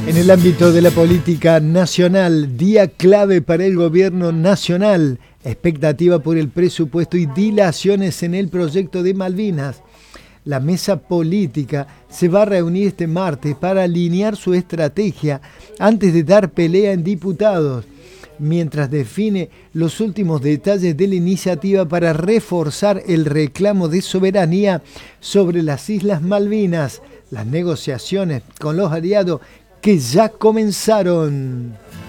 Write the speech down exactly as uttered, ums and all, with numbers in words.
En el ámbito de la política nacional, día clave para el gobierno nacional, expectativa por el presupuesto y dilaciones en el proyecto de Malvinas. La mesa política se va a reunir este martes para alinear su estrategia antes de dar pelea en diputados, mientras define los últimos detalles de la iniciativa para reforzar el reclamo de soberanía sobre las Islas Malvinas. Las negociaciones con los aliados que ya comenzaron.